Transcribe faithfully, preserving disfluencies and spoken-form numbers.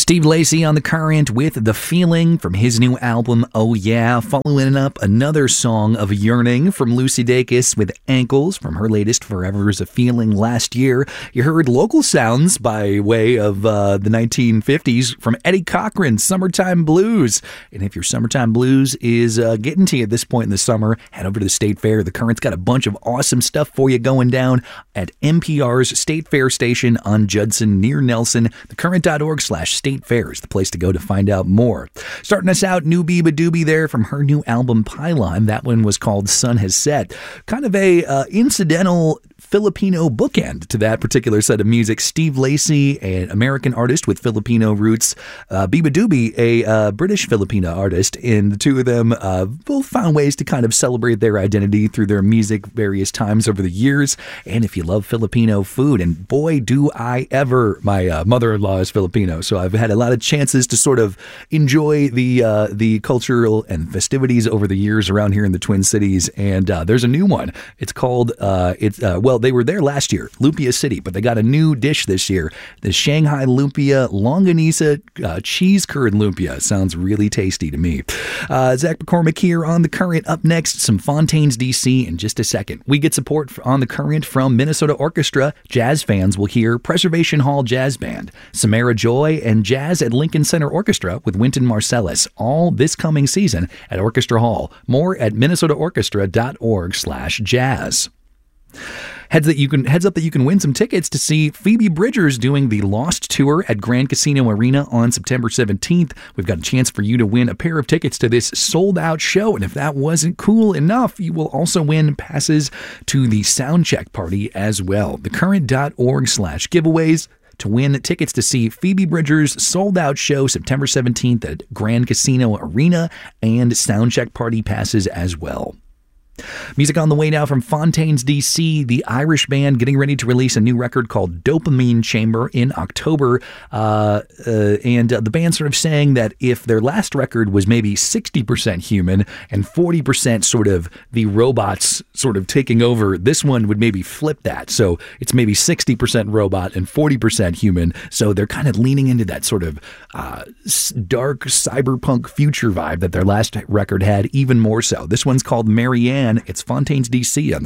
Steve Lacy on The Current with The Feeling from his new album, Oh Yeah. Following up another song of yearning from Lucy Dacus with Ankles from her latest Forever's a Feeling last year. You heard local sounds by way of uh, the nineteen fifties from Eddie Cochran, Summertime Blues. And if your Summertime Blues is uh, getting to you at this point in the summer, head over to the State Fair. The Current's got a bunch of awesome stuff for you going down at N P R's State Fair Station on Judson near Nelson. thecurrent.org slash State Fair is the place to go to find out more. Starting us out, New Biba Doobie there from her new album Pylon. That one was called Sun Has Set. Kind of a uh, incidental Filipino bookend to that particular set of music. Steve Lacy, an American artist with Filipino roots, uh, Biba Doobie, a uh, British Filipino artist, and the two of them uh, both found ways to kind of celebrate their identity through their music various times over the years. And if you love Filipino food, and boy do I ever, my uh, mother-in-law is Filipino, so I've had a lot of chances to sort of enjoy the uh, the cultural and festivities over the years around here in the Twin Cities. And uh, there's a new one. It's called uh, it's uh, well. They were there last year, Lumpia City, but they got a new dish this year, the Shanghai Lumpia Longanisa uh, Cheese Curd Lumpia. Sounds really tasty to me. Uh, Zach McCormick here on The Current. Up next, some Fontaines, D C in just a second. We get support on The Current from Minnesota Orchestra. Jazz fans will hear Preservation Hall Jazz Band, Samara Joy, and Jazz at Lincoln Center Orchestra with Wynton Marsalis, all this coming season at Orchestra Hall. More at minnesotaorchestra.org slash jazz. Heads that you can heads up that you can win some tickets to see Phoebe Bridgers doing the Lost Tour at Grand Casino Arena on September seventeenth. We've got a chance for you to win a pair of tickets to this sold-out show, and if that wasn't cool enough, you will also win passes to the Soundcheck Party as well. thecurrent.org slash giveaways to win tickets to see Phoebe Bridgers' sold-out show September seventeenth at Grand Casino Arena, and Soundcheck Party passes as well. Music on the way now from Fontaines, D C, the Irish band getting ready to release a new record called Dopamine Chamber in October. Uh, uh, and uh, the band sort of saying that if their last record was maybe sixty percent human and forty percent sort of the robots sort of taking over, this one would maybe flip that. So it's maybe sixty percent robot and forty percent human. So they're kind of leaning into that sort of uh, dark cyberpunk future vibe that their last record had, even more so. This one's called Marianne. It's Fontaines, D C on